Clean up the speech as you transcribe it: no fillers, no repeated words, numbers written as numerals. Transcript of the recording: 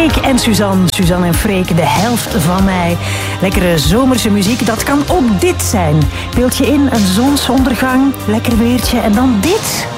Freek en Suzanne. Suzanne en Freek, de helft van mij. Lekkere zomerse muziek, dat kan ook dit zijn. Beeld je in, een zonsondergang, lekker weertje en dan dit.